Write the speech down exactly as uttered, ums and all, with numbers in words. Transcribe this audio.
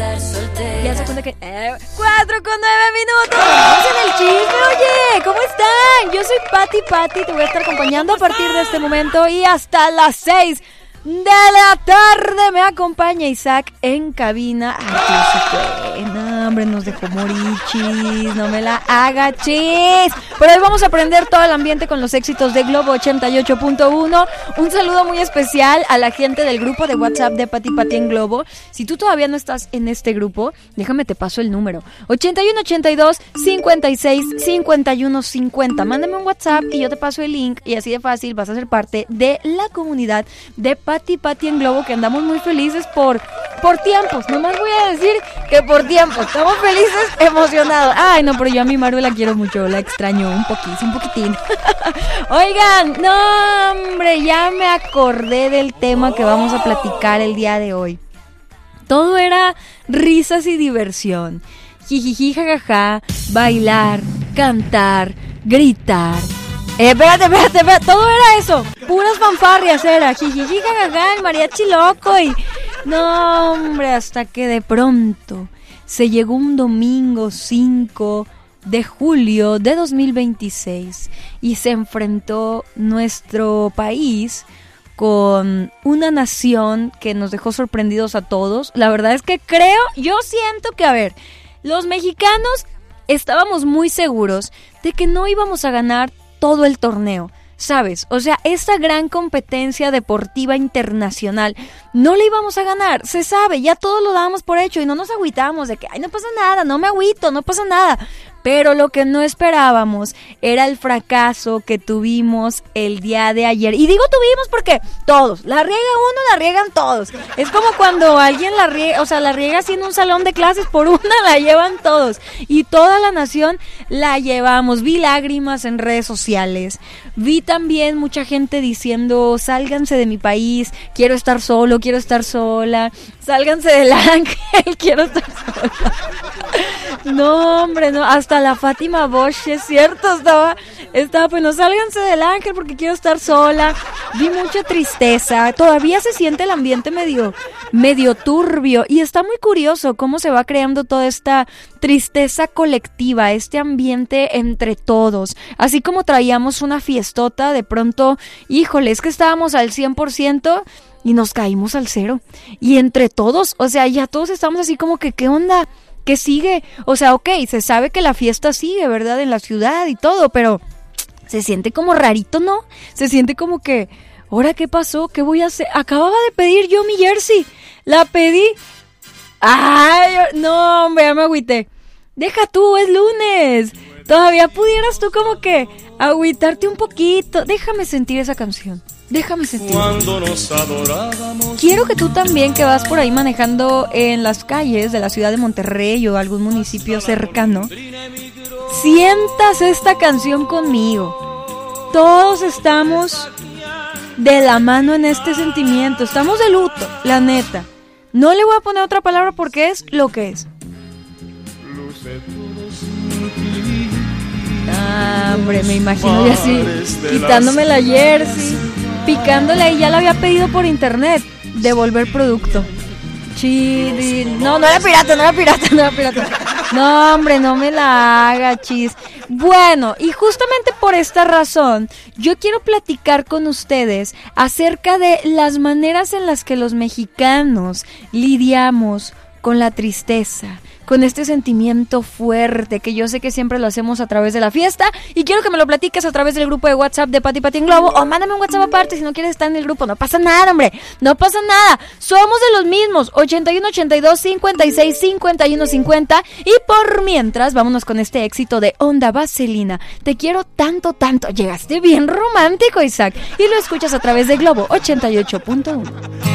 Ya se cuenta que... Eh, cuatro con nueve minutos. Vamos en el chisme, oye. ¿Cómo están? Yo soy Pati Pati. Te voy a estar acompañando a partir de este momento y hasta las seis de la tarde me acompaña Isaac en cabina. Ay, que se fue. No, hombre, nos dejó morir, chis. No me la haga, chis. Pero hoy vamos a aprender todo el ambiente con los éxitos de Globo ochenta y ocho punto uno. Un saludo muy especial a la gente del grupo de WhatsApp de Pati Pati en Globo. Si tú todavía no estás en este grupo, déjame te paso el número. ochenta y uno ochenta y dos cincuenta y seis cincuenta y uno cincuenta. Mándame un WhatsApp y yo te paso el link. Y así de fácil vas a ser parte de la comunidad de Pati Pati en Globo, que andamos muy felices por, por tiempos. Nomás voy a decir que por tiempos. Estamos felices, emocionados. Ay, no, pero yo a mi Maru la quiero mucho, la extraño un poquito, un poquitín. Oigan, no, hombre, ya me acordé del tema que vamos a platicar el día de hoy. Todo era risas y diversión. Jijiji, jajaja, bailar, cantar, gritar. Eh, espérate, espérate, espérate, todo era eso. Puras fanfarrias era. Jijiji, jajaja, el mariachi loco y... No, hombre, hasta que de pronto se llegó un domingo cinco de julio de dos mil veintiséis y se enfrentó nuestro país con una nación que nos dejó sorprendidos a todos. La verdad es que creo, yo siento que, a ver, los mexicanos estábamos muy seguros de que no íbamos a ganar todo el torneo, ¿sabes? O sea, esta gran competencia deportiva internacional no la íbamos a ganar, se sabe, ya todos lo dábamos por hecho y no nos agüitábamos de que, ay, no pasa nada, no me agüito, no pasa nada. Pero lo que no esperábamos era el fracaso que tuvimos el día de ayer. Y digo tuvimos porque todos, la riega uno, la riegan todos. Es como cuando alguien la riega, o sea, la riega así en un salón de clases, por una la llevan todos. Y toda la nación la llevamos. Vi lágrimas en redes sociales. Vi también mucha gente diciendo, sálganse de mi país, quiero estar solo, quiero estar sola. Sálganse del ángel, quiero estar sola. No, hombre, no, hasta la Fátima Bosch, es cierto, estaba, estaba, pues no sálganse del ángel porque quiero estar sola. Vi mucha tristeza, todavía se siente el ambiente medio, medio turbio y está muy curioso cómo se va creando toda esta tristeza colectiva, este ambiente entre todos. Así como traíamos una fiestota, de pronto, híjole, es que estábamos al cien por ciento y nos caímos al cero. Y entre todos, o sea, ya todos estamos así como que, ¿qué onda? ¿Qué sigue? O sea, ok, se sabe que la fiesta sigue, ¿verdad? En la ciudad y todo, pero se siente como rarito, ¿no? Se siente como que, ¿ahora qué pasó? ¿Qué voy a hacer? Acababa de pedir yo mi jersey. La pedí. ¡Ay! No, hombre, ya me agüité. Deja tú, es lunes. Todavía pudieras tú como que agüitarte un poquito. Déjame sentir esa canción. Déjame sentir. Quiero que tú también, que vas por ahí manejando en las calles de la ciudad de Monterrey o algún municipio cercano, sientas esta canción conmigo. Todos estamos de la mano en este sentimiento. Estamos de luto, la neta. No le voy a poner otra palabra porque es lo que es. Ah, hombre, me imagino ya así, quitándome la jersey, picándole ahí, ya la había pedido por internet, devolver producto. Chis, no, no era pirata, no era pirata, no era pirata. No, hombre, no me la haga, chis. Bueno, y justamente por esta razón, yo quiero platicar con ustedes acerca de las maneras en las que los mexicanos lidiamos con la tristeza, con este sentimiento fuerte, que yo sé que siempre lo hacemos a través de la fiesta, y quiero que me lo platiques a través del grupo de WhatsApp de Pati Pati en Globo, o mándame un WhatsApp aparte si no quieres estar en el grupo. No pasa nada, hombre, no pasa nada, somos de los mismos. Ochenta y uno ochenta y dos cincuenta y seis cincuenta y uno cincuenta. Y por mientras, vámonos con este éxito de Onda Vaselina, Te quiero tanto, tanto. Llegaste bien romántico, Isaac, y lo escuchas a través de Globo ochenta y ocho punto uno.